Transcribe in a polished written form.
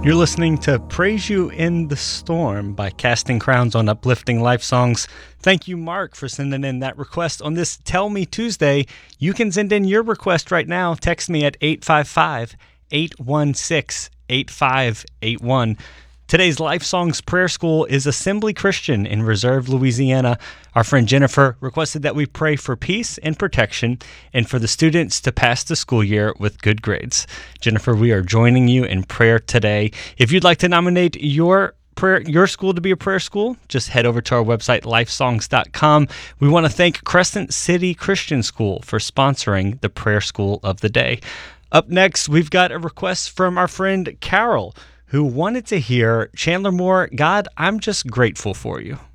You're listening to Praise You in the Storm by Casting Crowns on Uplifting Life Songs. Thank you, Mark, for sending in that request on this Tell Me Tuesday. You can send in your request right now. Text me at 855-816-8581. Today's Life Songs Prayer School is Assembly Christian in Reserve, Louisiana. Our friend Jennifer requested that we pray for peace and protection and for the students to pass the school year with good grades. Jennifer, we are joining you in prayer today. If you'd like to nominate your school to be a prayer school, just head over to our website, lifesongs.com. We want to thank Crescent City Christian School for sponsoring the prayer school of the day. Up next, we've got a request from our friend Carol, who wanted to hear Chandler Moore, God, I'm Just Grateful for You.